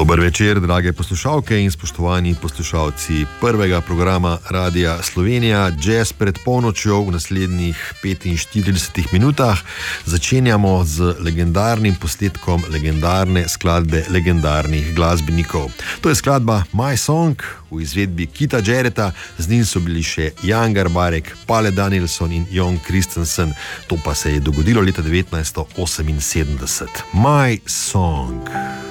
Dober večer, drage poslušalke in spoštovani poslušalci prvega programa Radia Slovenija. Jazz pred polnočjo v naslednjih 45 minutah začenjamo z legendarnim posnetkom legendarne skladbe legendarnih glasbenikov. To je skladba My Song v izvedbi Kita Jarretta, z njim so bili še Jan Garbarek, Pale Danielson in Jon Christensen. To pa se je dogodilo leta 1978. My Song.